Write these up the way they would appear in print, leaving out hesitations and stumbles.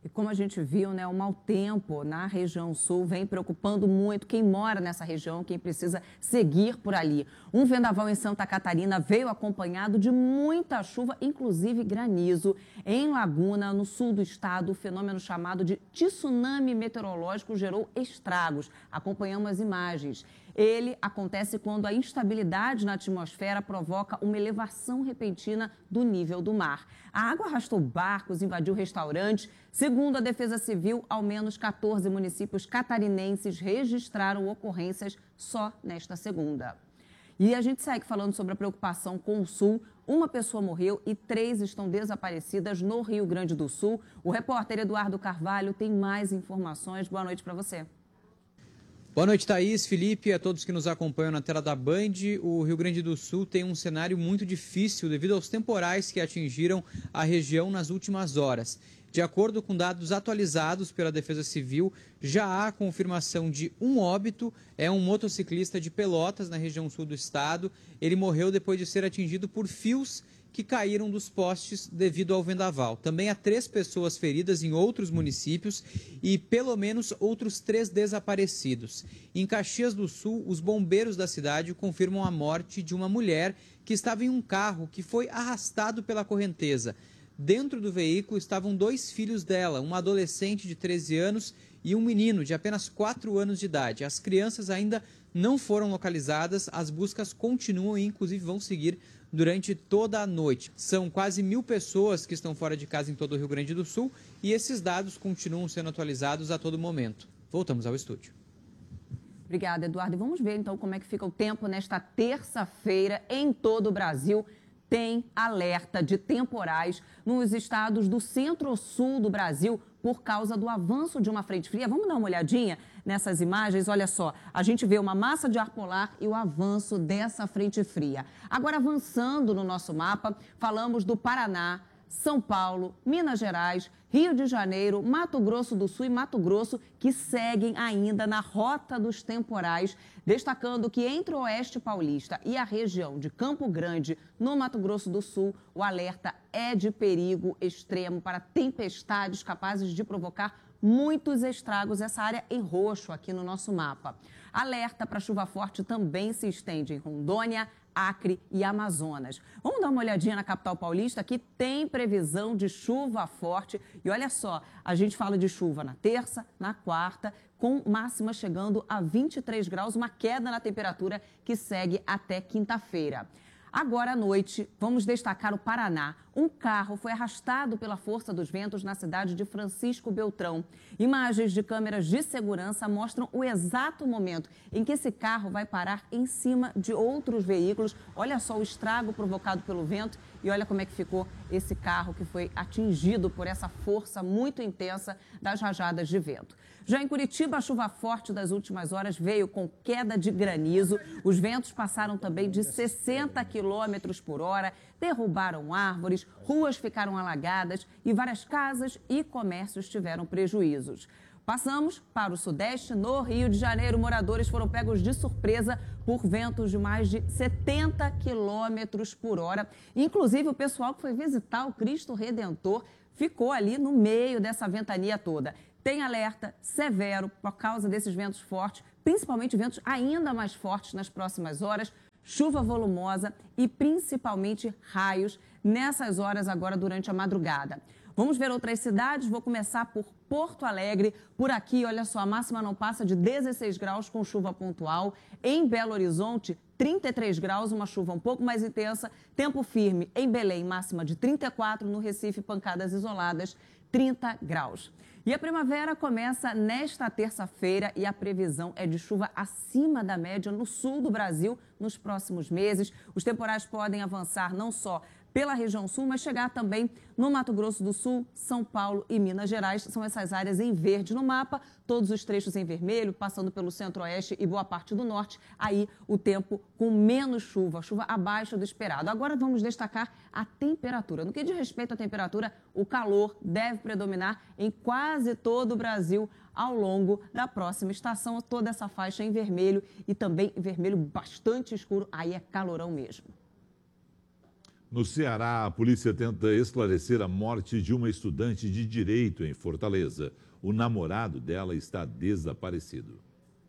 Como a gente viu, né, o mau tempo na região sul vem preocupando muito quem mora nessa região, quem precisa seguir por ali. Um vendaval em Santa Catarina veio acompanhado de muita chuva, inclusive granizo. Em Laguna, no sul do estado, o fenômeno chamado de tsunami meteorológico gerou estragos. Acompanhamos as imagens. Ele acontece quando a instabilidade na atmosfera provoca uma elevação repentina do nível do mar. A água arrastou barcos, invadiu restaurantes. Segundo a Defesa Civil, ao menos 14 municípios catarinenses registraram ocorrências só nesta segunda. E a gente segue falando sobre a preocupação com o Sul. Uma pessoa morreu e 3 estão desaparecidas no Rio Grande do Sul. O repórter Eduardo Carvalho tem mais informações. Boa noite para você. Boa noite, Thaís, Felipe e a todos que nos acompanham na tela da Band. O Rio Grande do Sul tem um cenário muito difícil devido aos temporais que atingiram a região nas últimas horas. De acordo com dados atualizados pela Defesa Civil, já há confirmação de um óbito. É um motociclista de Pelotas, na região sul do estado. Ele morreu depois de ser atingido por fios que caíram dos postes devido ao vendaval. Também há 3 pessoas feridas em outros municípios e pelo menos outros 3 desaparecidos. Em Caxias do Sul, os bombeiros da cidade confirmam a morte de uma mulher que estava em um carro que foi arrastado pela correnteza. Dentro do veículo estavam 2 filhos dela, uma adolescente de 13 anos e um menino de apenas 4 anos de idade. As crianças ainda não foram localizadas, as buscas continuam e inclusive vão seguir durante toda a noite. São quase 1.000 pessoas que estão fora de casa em todo o Rio Grande do Sul e esses dados continuam sendo atualizados a todo momento. Voltamos ao estúdio. Obrigada, Eduardo. E vamos ver então como é que fica o tempo nesta terça-feira em todo o Brasil. Tem alerta de temporais nos estados do centro-sul do Brasil por causa do avanço de uma frente fria. Vamos dar uma olhadinha nessas imagens? Olha só, a gente vê uma massa de ar polar e o avanço dessa frente fria. Agora, avançando no nosso mapa, falamos do Paraná, São Paulo, Minas Gerais, Rio de Janeiro, Mato Grosso do Sul e Mato Grosso, que seguem ainda na rota dos temporais, destacando que entre o Oeste Paulista e a região de Campo Grande, no Mato Grosso do Sul, o alerta é de perigo extremo para tempestades capazes de provocar muitos estragos. Essa área em roxo aqui no nosso mapa. Alerta para chuva forte também se estende em Rondônia, Acre e Amazonas. Vamos dar uma olhadinha na capital paulista, que tem previsão de chuva forte. E olha só, a gente fala de chuva na terça, na quarta, com máxima chegando a 23 graus, uma queda na temperatura que segue até quinta-feira. Agora à noite, vamos destacar o Paraná. Um carro foi arrastado pela força dos ventos na cidade de Francisco Beltrão. Imagens de câmeras de segurança mostram o exato momento em que esse carro vai parar em cima de outros veículos. Olha só o estrago provocado pelo vento e olha como é que ficou esse carro que foi atingido por essa força muito intensa das rajadas de vento. Já em Curitiba, a chuva forte das últimas horas veio com queda de granizo. Os ventos passaram também de 60 quilômetros por hora, derrubaram árvores, ruas ficaram alagadas e várias casas e comércios tiveram prejuízos. Passamos para o Sudeste. No Rio de Janeiro, moradores foram pegos de surpresa por ventos de mais de 70 quilômetros por hora. Inclusive, o pessoal que foi visitar o Cristo Redentor ficou ali no meio dessa ventania toda. Tem alerta severo por causa desses ventos fortes, principalmente ventos ainda mais fortes nas próximas horas, chuva volumosa e principalmente raios nessas horas agora durante a madrugada. Vamos ver outras cidades, vou começar por Porto Alegre. Por aqui, olha só, a máxima não passa de 16 graus com chuva pontual. Em Belo Horizonte, 33 graus, uma chuva um pouco mais intensa. Tempo firme em Belém, máxima de 34. No Recife, pancadas isoladas, 30 graus. E a primavera começa nesta terça-feira e a previsão é de chuva acima da média no sul do Brasil nos próximos meses. Os temporais podem avançar não só pela região sul, mas chegar também no Mato Grosso do Sul, São Paulo e Minas Gerais. São essas áreas em verde no mapa, todos os trechos em vermelho, passando pelo centro-oeste e boa parte do norte. Aí o tempo com menos chuva, chuva abaixo do esperado. Agora vamos destacar a temperatura. No que diz respeito à temperatura, o calor deve predominar em quase todo o Brasil ao longo da próxima estação. Toda essa faixa em vermelho e também em vermelho bastante escuro, aí é calorão mesmo. No Ceará, a polícia tenta esclarecer a morte de uma estudante de direito em Fortaleza. O namorado dela está desaparecido.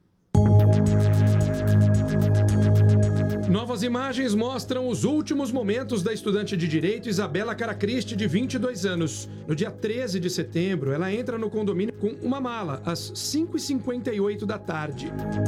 Novas imagens mostram os últimos momentos da estudante de direito Isabela Caracristi, de 22 anos. No dia 13 de setembro, ela entra no condomínio com uma mala, às 5h58 da tarde.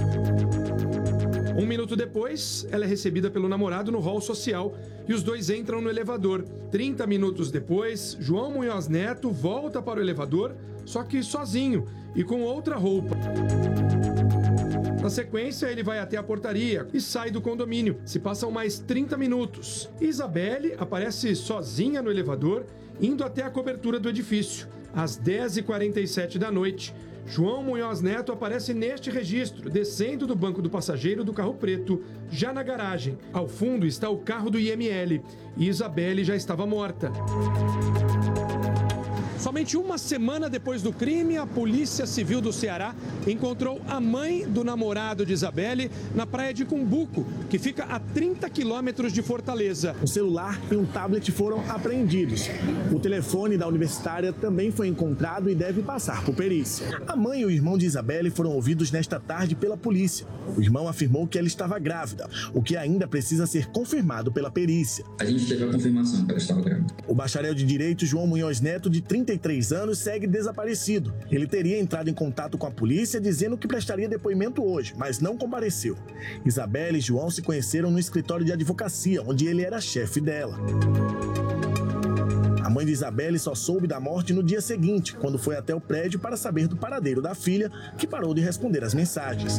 Um minuto depois, ela é recebida pelo namorado no hall social e os dois entram no elevador. 30 minutos depois, João Munhoz Neto volta para o elevador, só que sozinho e com outra roupa. Na sequência, ele vai até a portaria e sai do condomínio. Se passam mais 30 minutos. Isabelle aparece sozinha no elevador, indo até a cobertura do edifício. Às 10h47 da noite, João Munhoz Neto aparece neste registro, descendo do banco do passageiro do carro preto, já na garagem. Ao fundo está o carro do IML e Isabelle já estava morta. Somente uma semana depois do crime, a Polícia Civil do Ceará encontrou a mãe do namorado de Isabelle na praia de Cumbuco, que fica a 30 quilômetros de Fortaleza. Um celular e um tablet foram apreendidos. O telefone da universitária também foi encontrado e deve passar por perícia. A mãe e o irmão de Isabelle foram ouvidos nesta tarde pela polícia. O irmão afirmou que ela estava grávida, o que ainda precisa ser confirmado pela perícia. A gente teve a confirmação que ela estava grávida. O bacharel de Direito João Munhoz Neto, de 33 anos, segue desaparecido. Ele teria entrado em contato com a polícia dizendo que prestaria depoimento hoje, mas não compareceu. Isabelle e João se conheceram no escritório de advocacia, onde ele era chefe dela. A mãe de Isabelle só soube da morte no dia seguinte, quando foi até o prédio para saber do paradeiro da filha, que parou de responder às mensagens.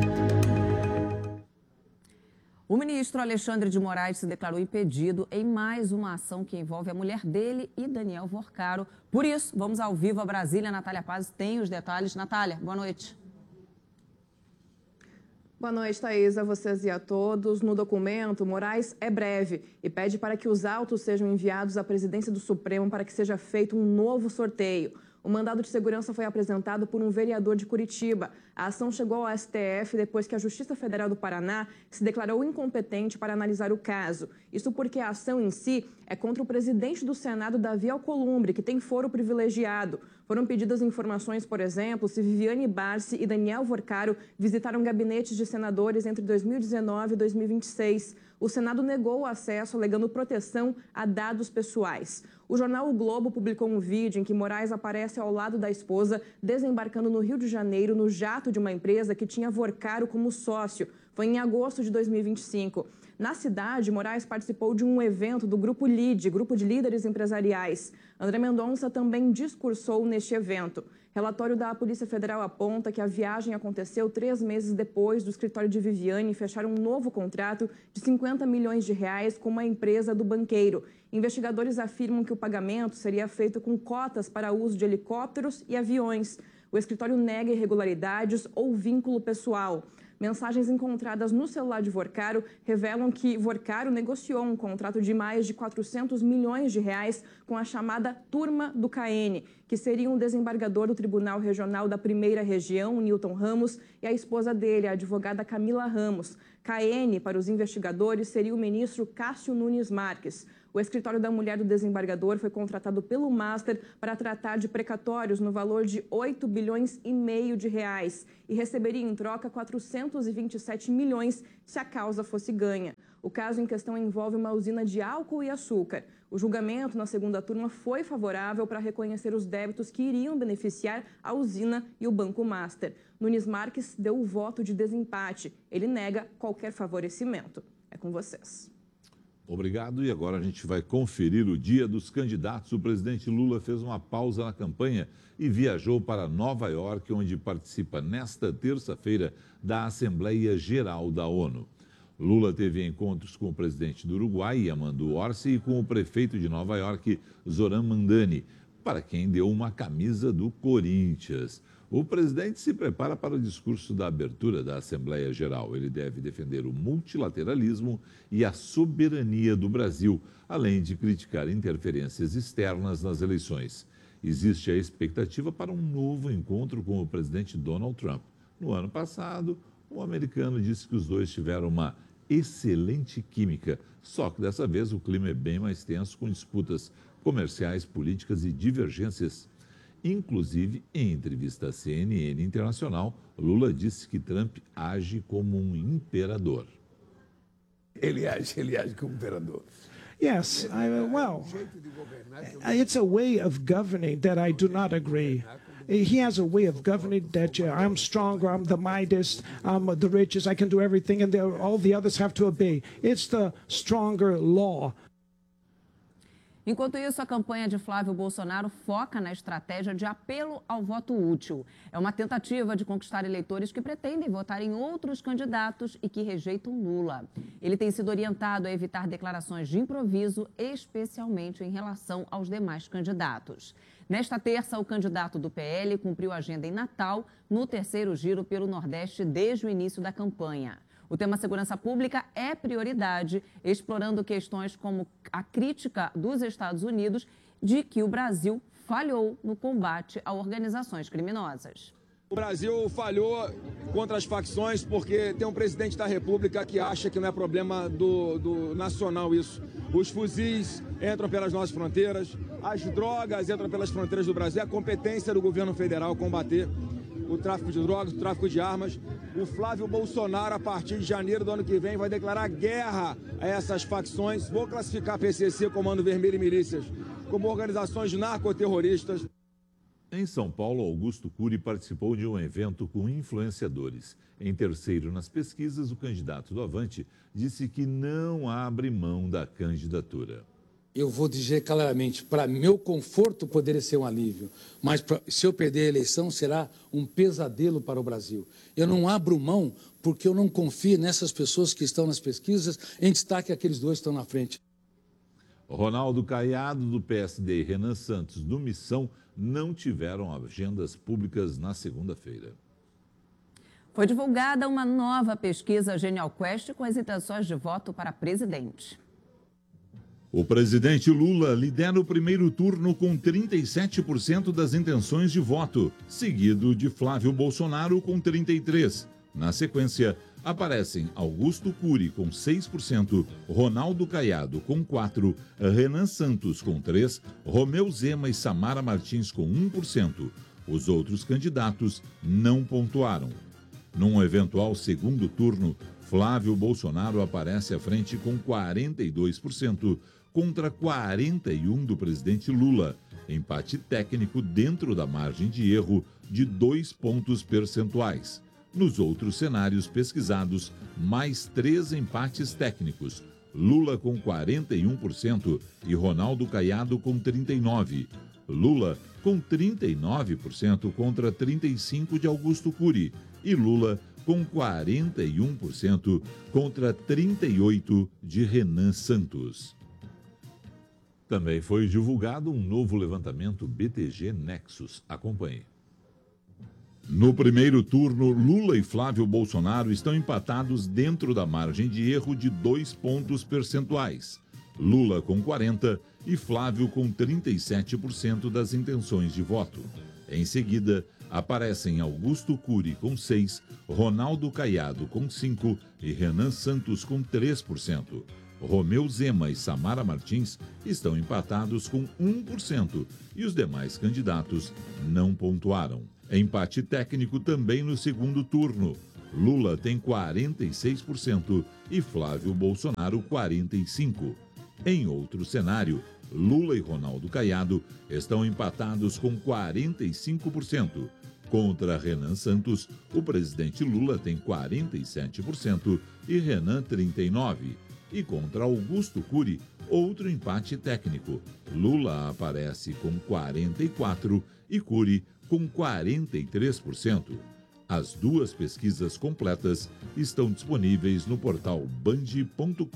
O ministro Alexandre de Moraes se declarou impedido em mais uma ação que envolve a mulher dele e Daniel Vorcaro. Por isso, vamos ao vivo a Brasília. Natália Paz tem os detalhes. Natália, boa noite. Boa noite, Thaís, a vocês e a todos. No documento, Moraes é breve e pede para que os autos sejam enviados à presidência do Supremo para que seja feito um novo sorteio. O mandado de segurança foi apresentado por um vereador de Curitiba. A ação chegou ao STF depois que a Justiça Federal do Paraná se declarou incompetente para analisar o caso. Isso porque a ação em si é contra o presidente do Senado, Davi Alcolumbre, que tem foro privilegiado. Foram pedidas informações, por exemplo, se Viviane Barsi e Daniel Vorcaro visitaram gabinetes de senadores entre 2019 e 2026. O Senado negou o acesso, alegando proteção a dados pessoais. O jornal O Globo publicou um vídeo em que Moraes aparece ao lado da esposa, desembarcando no Rio de Janeiro no jato de uma empresa que tinha Vorcaro como sócio. Foi em agosto de 2025. Na cidade, Moraes participou de um evento do Grupo LIDE, Grupo de Líderes Empresariais. André Mendonça também discursou neste evento. Relatório da Polícia Federal aponta que a viagem aconteceu 3 meses depois do escritório de Viviane fechar um novo contrato de 50 milhões de reais com uma empresa do banqueiro. Investigadores afirmam que o pagamento seria feito com cotas para uso de helicópteros e aviões. O escritório nega irregularidades ou vínculo pessoal. Mensagens encontradas no celular de Vorcaro revelam que Vorcaro negociou um contrato de mais de 400 milhões de reais com a chamada Turma do KN, que seria um desembargador do Tribunal Regional da Primeira Região, Newton Ramos, e a esposa dele, a advogada Camila Ramos. KN, para os investigadores, seria o ministro Cássio Nunes Marques. O escritório da mulher do desembargador foi contratado pelo Master para tratar de precatórios no valor de 8,5 bilhões de reais e receberia em troca 427 milhões se a causa fosse ganha. O caso em questão envolve uma usina de álcool e açúcar. O julgamento na segunda turma foi favorável para reconhecer os débitos que iriam beneficiar a usina e o Banco Master. Nunes Marques deu o voto de desempate. Ele nega qualquer favorecimento. É com vocês. Obrigado. E agora a gente vai conferir o dia dos candidatos. O presidente Lula fez uma pausa na campanha e viajou para Nova York, onde participa nesta terça-feira da Assembleia Geral da ONU. Lula teve encontros com o presidente do Uruguai, Yamandu Orsi, e com o prefeito de Nova York, Zoran Mandani, para quem deu uma camisa do Corinthians. O presidente se prepara para o discurso da abertura da Assembleia Geral. Ele deve defender o multilateralismo e a soberania do Brasil, além de criticar interferências externas nas eleições. Existe a expectativa para um novo encontro com o presidente Donald Trump. No ano passado, o americano disse que os dois tiveram uma excelente química. Só que dessa vez o clima é bem mais tenso, com disputas comerciais, políticas e divergências. Inclusive, em entrevista à CNN Internacional, Lula disse que Trump age como um imperador. Ele age como imperador. Yes, it's a way of governing that I do not agree. He has a way of governing that I'm stronger, I'm the mightiest, I'm the richest, I can do everything, and all the others have to obey. It's the stronger law. Enquanto isso, a campanha de Flávio Bolsonaro foca na estratégia de apelo ao voto útil. É uma tentativa de conquistar eleitores que pretendem votar em outros candidatos e que rejeitam Lula. Ele tem sido orientado a evitar declarações de improviso, especialmente em relação aos demais candidatos. Nesta terça, o candidato do PL cumpriu a agenda em Natal, no terceiro giro pelo Nordeste desde o início da campanha. O tema segurança pública é prioridade, explorando questões como a crítica dos Estados Unidos de que o Brasil falhou no combate a organizações criminosas. O Brasil falhou contra as facções porque tem um presidente da República que acha que não é problema do nacional isso. Os fuzis entram pelas nossas fronteiras, as drogas entram pelas fronteiras do Brasil. É a competência do governo federal combater o tráfico de drogas, o tráfico de armas. O Flávio Bolsonaro, a partir de janeiro do ano que vem, vai declarar guerra a essas facções. Vou classificar PCC, Comando Vermelho e Milícias como organizações narcoterroristas. Em São Paulo, Augusto Cury participou de um evento com influenciadores. Em terceiro nas pesquisas, o candidato do Avante disse que não abre mão da candidatura. Eu vou dizer claramente, para meu conforto poderia ser um alívio, mas se eu perder a eleição será um pesadelo para o Brasil. Eu não abro mão porque eu não confio nessas pessoas que estão nas pesquisas, em destaque aqueles dois que estão na frente. Ronaldo Caiado, do PSD, e Renan Santos, do Missão, não tiveram agendas públicas na segunda-feira. Foi divulgada uma nova pesquisa Genial Quest com as intenções de voto para presidente. O presidente Lula lidera o primeiro turno com 37% das intenções de voto, seguido de Flávio Bolsonaro com 33%. Na sequência, aparecem Augusto Cury com 6%, Ronaldo Caiado com 4%, Renan Santos com 3%, Romeu Zema e Samara Martins com 1%. Os outros candidatos não pontuaram. Num eventual segundo turno, Flávio Bolsonaro aparece à frente com 42%, contra 41% do presidente Lula, empate técnico dentro da margem de erro de 2 pontos percentuais. Nos outros cenários pesquisados, mais 3 empates técnicos, Lula com 41% e Ronaldo Caiado com 39%. Lula com 39% contra 35% de Augusto Cury e Lula com 41% contra 38% de Renan Santos. Também foi divulgado um novo levantamento BTG Nexus. Acompanhe. No primeiro turno, Lula e Flávio Bolsonaro estão empatados dentro da margem de erro de 2 pontos percentuais. Lula com 40% e Flávio com 37% das intenções de voto. Em seguida, aparecem Augusto Cury com 6%, Ronaldo Caiado com 5% e Renan Santos com 3%. Romeu Zema e Samara Martins estão empatados com 1% e os demais candidatos não pontuaram. Empate técnico também no segundo turno. Lula tem 46% e Flávio Bolsonaro 45%. Em outro cenário, Lula e Ronaldo Caiado estão empatados com 45%. Contra Renan Santos, o presidente Lula tem 47% e Renan 39%. E contra Augusto Cury, outro empate técnico. Lula aparece com 44% e Cury com 43%. As duas pesquisas completas estão disponíveis no portal band.com.br.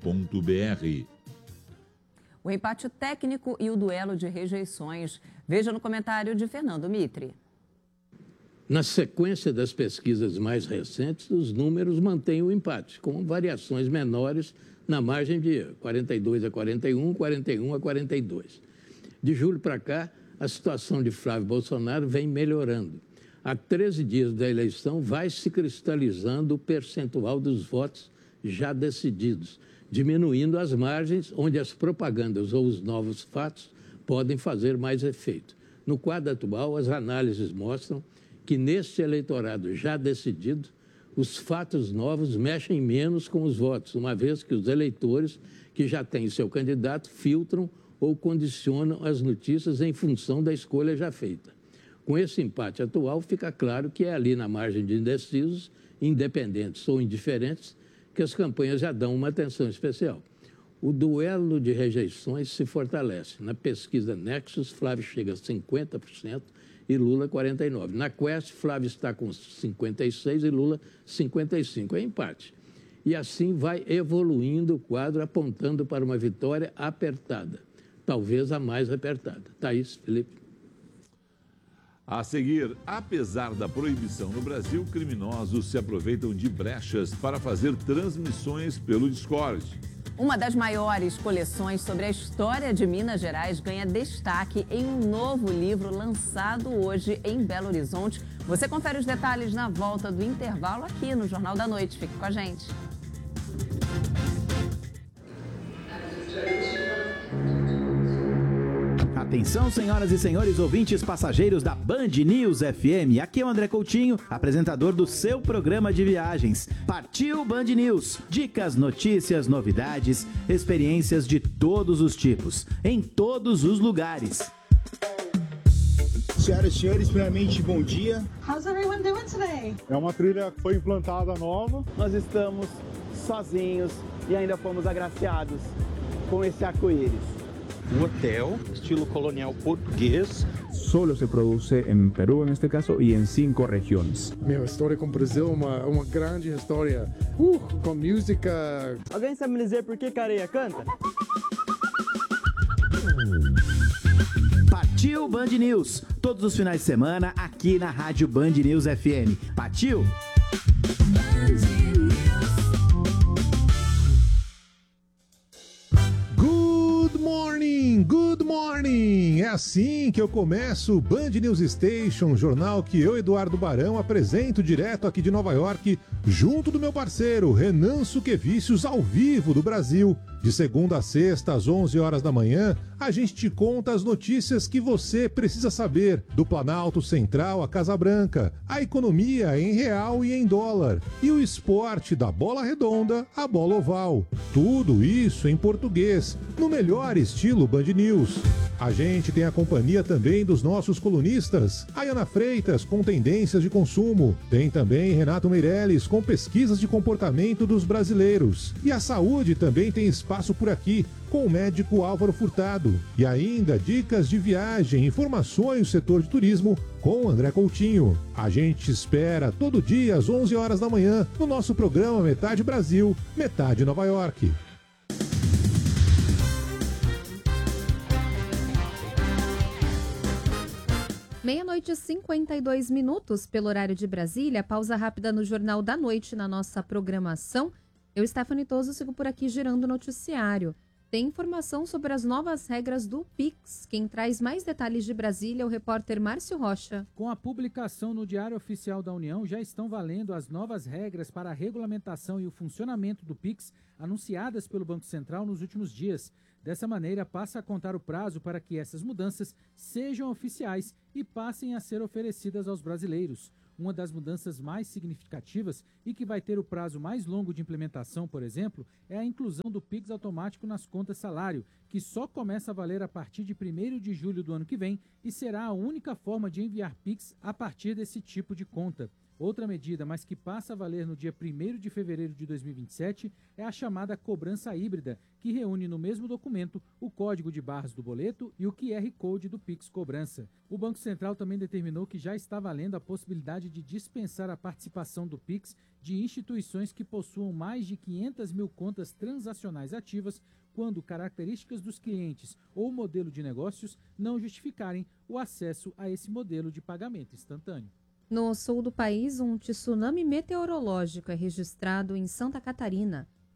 O empate técnico e o duelo de rejeições. Veja no comentário de Fernando Mitre. Na sequência das pesquisas mais recentes, os números mantêm o empate, com variações menores na margem de erro, 42 a 41, 41 a 42. De julho para cá, a situação de Flávio Bolsonaro vem melhorando. Há 13 dias da eleição, vai se cristalizando o percentual dos votos já decididos, diminuindo as margens onde as propagandas ou os novos fatos podem fazer mais efeito. No quadro atual, as análises mostram que neste eleitorado já decidido, os fatos novos mexem menos com os votos, uma vez que os eleitores que já têm seu candidato filtram ou condicionam as notícias em função da escolha já feita. Com esse empate atual, fica claro que é ali na margem de indecisos, independentes ou indiferentes, que as campanhas já dão uma atenção especial. O duelo de rejeições se fortalece. Na pesquisa Nexus, Flávio chega a 50% e Lula 49%. Na Quest, Flávio está com 56% e Lula 55%. É empate. E assim vai evoluindo o quadro, apontando para uma vitória apertada. Talvez a mais apertada. Thaís, Felipe. A seguir, apesar da proibição no Brasil, criminosos se aproveitam de brechas para fazer transmissões pelo Discord. Uma das maiores coleções sobre a história de Minas Gerais ganha destaque em um novo livro lançado hoje em Belo Horizonte. Você confere os detalhes na volta do intervalo aqui no Jornal da Noite. Fique com a gente. Atenção, senhoras e senhores ouvintes passageiros da Band News FM. Aqui é o André Coutinho, apresentador do seu programa de viagens. Partiu Band News. Dicas, notícias, novidades, experiências de todos os tipos, em todos os lugares. Senhoras e senhores, primeiramente, bom dia. How's everyone doing today? É uma trilha que foi implantada nova. Nós estamos sozinhos e ainda fomos agraciados com esse arco-íris. Um hotel, estilo colonial português. Solo se produce en Perú, en este caso, y en 5 regiones. Meu, a história com o Brasil é uma grande história. Com música. Alguém sabe me dizer por que Careia canta? Partiu Band News. Todos os finais de semana aqui na Rádio Band News FM. Partiu? Good morning! É assim que eu começo o Band News Station, jornal que eu, Eduardo Barão, apresento direto aqui de Nova York, junto do meu parceiro Renan Suquevicius, ao vivo do Brasil. De segunda a sexta, às 11 horas da manhã, a gente te conta as notícias que você precisa saber, do Planalto Central à Casa Branca, a economia em real e em dólar, e o esporte da bola redonda à bola oval. Tudo isso em português, no melhor estilo Band News. A gente tem a companhia também dos nossos colunistas, Ayana Freitas com tendências de consumo, tem também Renato Meirelles com pesquisas de comportamento dos brasileiros, e a saúde também tem espaço por aqui, com o médico Álvaro Furtado. E ainda dicas de viagem, informações do setor de turismo com André Coutinho. A gente espera todo dia às 11 horas da manhã no nosso programa Metade Brasil, Metade Nova York. Meia-noite e 52 minutos pelo horário de Brasília. Pausa rápida no Jornal da Noite na nossa programação. Eu, Stephanie Toso, sigo por aqui girando o noticiário. Tem informação sobre as novas regras do Pix. Quem traz mais detalhes de Brasília é o repórter Márcio Rocha. Com a publicação no Diário Oficial da União, já estão valendo as novas regras para a regulamentação e o funcionamento do Pix anunciadas pelo Banco Central nos últimos dias. Dessa maneira, passa a contar o prazo para que essas mudanças sejam oficiais e passem a ser oferecidas aos brasileiros. Uma das mudanças mais significativas e que vai ter o prazo mais longo de implementação, por exemplo, é a inclusão do Pix automático nas contas salário, que só começa a valer a partir de 1º de julho do ano que vem e será a única forma de enviar Pix a partir desse tipo de conta. Outra medida, mas que passa a valer no dia 1º de fevereiro de 2027, é a chamada cobrança híbrida, que reúne no mesmo documento o código de barras do boleto e o QR Code do Pix Cobrança. O Banco Central também determinou que já está valendo a possibilidade de dispensar a participação do Pix de instituições que possuam mais de 500 mil contas transacionais ativas, quando características dos clientes ou modelo de negócios não justificarem o acesso a esse modelo de pagamento instantâneo. No sul do país, um tsunami meteorológico é registrado em Santa Catarina.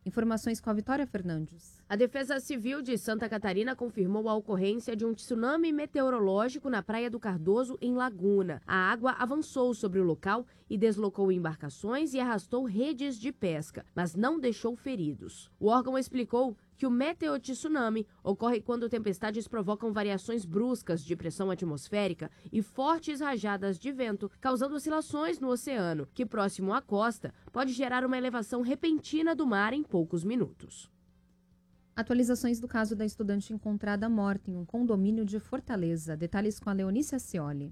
Informações com a Vitória Fernandes. A Defesa Civil de Santa Catarina confirmou a ocorrência de um tsunami meteorológico na Praia do Cardoso, em Laguna. A água avançou sobre o local e deslocou embarcações e arrastou redes de pesca, mas não deixou feridos. O órgão explicou que o meteotsunami ocorre quando tempestades provocam variações bruscas de pressão atmosférica e fortes rajadas de vento, causando oscilações no oceano, que próximo à costa pode gerar uma elevação repentina do mar em poucos minutos. Atualizações do caso da estudante encontrada morta em um condomínio de Fortaleza. Detalhes com a Leonícia Scioli.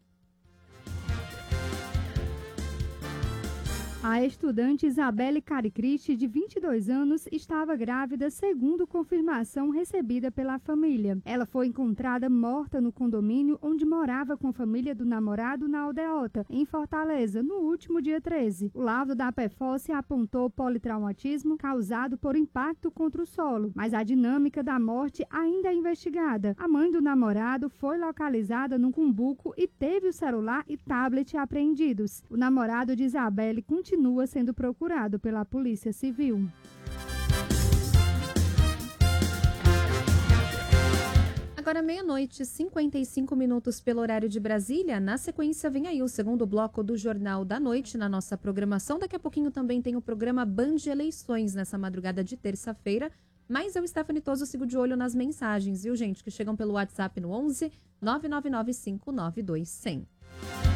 A estudante Isabelle Caricristi, de 22 anos, estava grávida, segundo confirmação recebida pela família. Ela foi encontrada morta no condomínio onde morava com a família do namorado na Aldeota, em Fortaleza, no último dia 13. O laudo da PFOS apontou politraumatismo causado por impacto contra o solo, mas a dinâmica da morte ainda é investigada. A mãe do namorado foi localizada num cumbuco e teve o celular e tablet apreendidos. O namorado de Isabelle continua sendo procurado pela Polícia Civil. Agora 12:55 pelo horário de Brasília. Na sequência vem aí o segundo bloco do Jornal da Noite na nossa programação. Daqui a pouquinho também tem o programa Band Eleições nessa madrugada de terça-feira. Mas eu, Stephanie Toso, sigo de olho nas mensagens, viu, gente? Que chegam pelo WhatsApp no 11 999 592 100.